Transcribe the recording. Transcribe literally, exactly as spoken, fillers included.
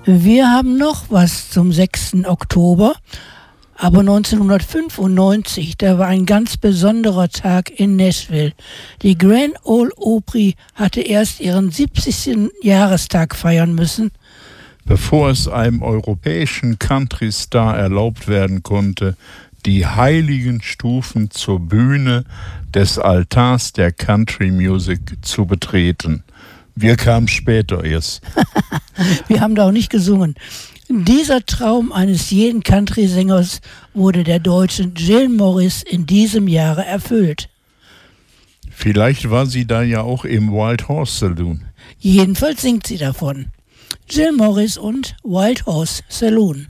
Wir haben noch was zum sechsten Oktober, aber neunzehnhundertfünfundneunzig, da war ein ganz besonderer Tag in Nashville. Die Grand Ole Opry hatte erst ihren siebzigsten Jahrestag feiern müssen. Bevor es einem europäischen Country-Star erlaubt werden konnte, die heiligen Stufen zur Bühne des Altars der Country Music zu betreten. Wir kamen später erst. Wir haben da auch nicht gesungen. Dieser Traum eines jeden Country-Sängers wurde der Deutschen Jill Morris in diesem Jahre erfüllt. Vielleicht war sie da ja auch im Wild Horse Saloon. Jedenfalls singt sie davon. Jill Morris und Wild Horse Saloon.